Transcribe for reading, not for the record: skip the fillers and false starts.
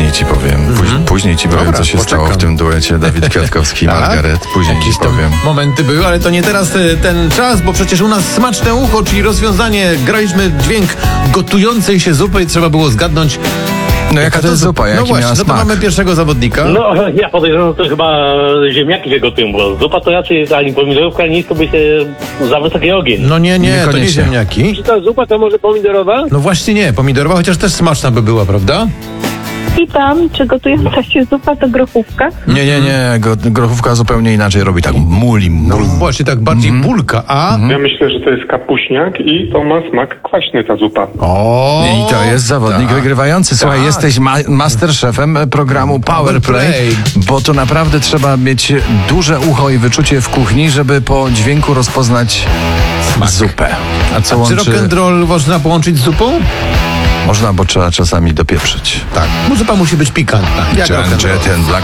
później ci powiem. Później ci powiem, Dobra, co się poczekam. stało w tym duecie Dawid Kwiatkowski i Margaret. Później ci Jakieś tam powiem. momenty były, ale to nie teraz ten czas, bo przecież u nas smaczne ucho, czyli rozwiązanie. Graliśmy dźwięk gotującej się zupy i trzeba było zgadnąć. No jaka to jest zupa? No Jaki właśnie, miała no to smak? mamy pierwszego zawodnika. No, ja podejrzewam, że to chyba ziemniaki się gotują, bo zupa to raczej ani pomidorówka, nic, to by się za wysoki ogień. No nie, to nie Niekoniecznie. ziemniaki. Czy ta zupa to może pomidorowa? No właśnie nie, pomidorowa, chociaż też smaczna by była, prawda? Witam, czy gotująca się zupa to grochówka? Nie. Grochówka zupełnie inaczej robi tak muli. No właśnie tak bardziej bulka, a... Ja myślę, że to jest kapuśniak i to ma smak kwaśny, ta zupa. O, I to jest zawodnik tak. wygrywający. Słuchaj, Tak. jesteś masterchefem programu Power Play, bo to naprawdę trzeba mieć duże ucho i wyczucie w kuchni, żeby po dźwięku rozpoznać zupę. A co Czy łączy? rock'n'roll można połączyć z zupą? Można, bo trzeba czasami dopieprzyć. Tak. Zupa musi być pikantna. Jak rock'n'roll. Ten Black